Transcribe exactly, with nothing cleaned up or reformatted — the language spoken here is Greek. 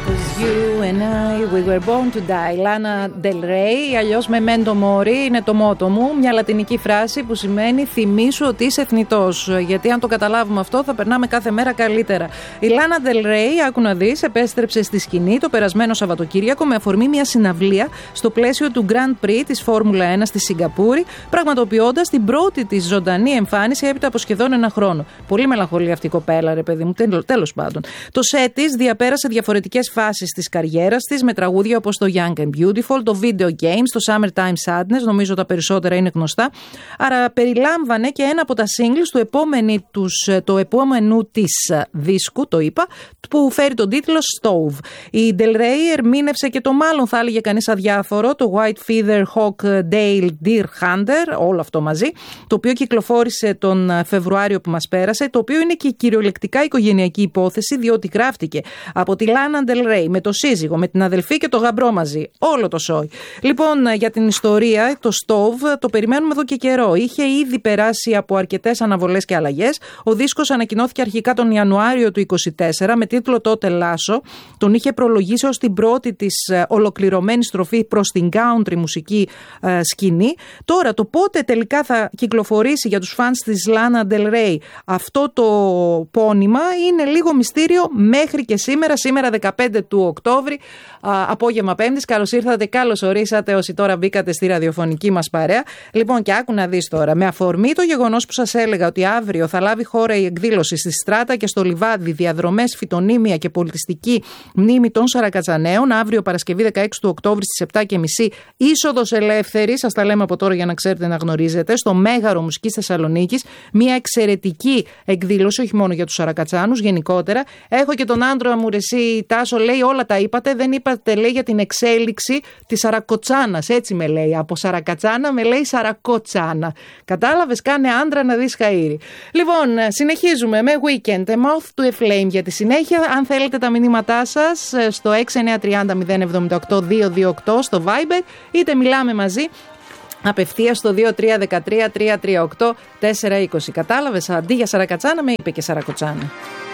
You and I, we were born to die. Λάνα Del Rey, αλλιώς Memento Mori, είναι το μότο μου. Μια λατινική φράση που σημαίνει θυμήσου ότι είσαι θνητός. Γιατί αν το καταλάβουμε αυτό, θα περνάμε κάθε μέρα καλύτερα. Η Λάνα Del Rey, άκου να δεις, επέστρεψε στη σκηνή το περασμένο Σαββατοκύριακο με αφορμή μια συναυλία στο πλαίσιο του Grand Prix της Φόρμουλα ένα στη Σιγκαπούρη, πραγματοποιώντας την πρώτη της ζωντανή εμφάνιση έπειτα από σχεδόν ένα χρόνο. Πολύ μελαγχολή αυτή η κοπέλα, ρε παιδί μου, τέλος πάντων. Το σετ της διαπέρασε διαφορετικές φάσεις της καριέρας της με τραγούδια όπως το Young and Beautiful, το Video Games, το Summertime Sadness, νομίζω τα περισσότερα είναι γνωστά. Άρα περιλάμβανε και ένα από τα singles του επόμενου, τους, το επόμενου της δίσκου, το είπα, που φέρει τον τίτλο Stove. Η Del Rey ερμήνευσε και το μάλλον θα έλεγε κανείς αδιάφορο, το White Feather Hawk Dale Deer Hunter, όλο αυτό μαζί, το οποίο κυκλοφόρησε τον Φεβρουάριο που μας πέρασε, το οποίο είναι και κυριολεκτικά οικογενειακή υπόθεση, διότι γράφτηκε από τη Lana Del Rey με το σύζυγο, με την αδελφή και το γαμπρό μαζί. Όλο το σόι. Λοιπόν, για την ιστορία, το Stove το περιμένουμε εδώ και καιρό. Είχε ήδη περάσει από αρκετές αναβολές και αλλαγές. Ο δίσκος ανακοινώθηκε αρχικά τον Ιανουάριο του είκοσι τέσσερα με τίτλο τότε Λάσο. Τον είχε προλογίσει ως την πρώτη της ολοκληρωμένη στροφή προς την country μουσική ε, σκηνή. Τώρα, το πότε τελικά θα κυκλοφορήσει για τους φανς της Lana Del Rey αυτό το πόνημα είναι λίγο μυστήριο μέχρι και σήμερα, σήμερα δεκαπέντε του Οκτώβρη, α, απόγευμα Πέμπτης. Καλώς ήρθατε, καλώς ορίσατε όσοι τώρα μπήκατε στη ραδιοφωνική μας παρέα. Λοιπόν, και άκου να δεις τώρα, με αφορμή το γεγονός που σας έλεγα ότι αύριο θα λάβει χώρα η εκδήλωση στη Στράτα και στο Λιβάδι, διαδρομές, φυτονύμια και πολιτιστική μνήμη των Σαρακατσαναίων, αύριο Παρασκευή δεκαέξι του Οκτώβρη στις επτά και μισή, είσοδος ελεύθερη, σας τα λέμε από τώρα για να ξέρετε να γνωρίζετε, στο Μέγαρο Μουσικής Θεσσαλονίκης, μια εξαιρετική εκδήλωση, όχι μόνο για τους Σαρακατσάνους, γενικότερα. Έχω και τον άντρα μου, εσύ Τάσο, λέει όλα τα είπατε, δεν είπατε, λέει, για την εξέλιξη της Σαρακοτσάνας, έτσι με λέει, από Σαρακατσάνα με λέει Σαρακοτσάνα. Κατάλαβες, κάνε άντρα να δεις χαΐρι. Λοιπόν, συνεχίζουμε με Weekend, A Mouth to a Flame για τη συνέχεια. Αν θέλετε τα μηνύματά σας στο έξι εννιά τρία μηδέν μηδέν εβδομήντα οκτώ δύο δύο οκτώ στο Viber, είτε μιλάμε μαζί απευθείας στο δύο τρία ένα τρία τρία τρία οκτώ τέσσερα είκοσι. Κατάλαβες, αντί για Σαρακατσάνα με είπε και Σαρακοτσάνα.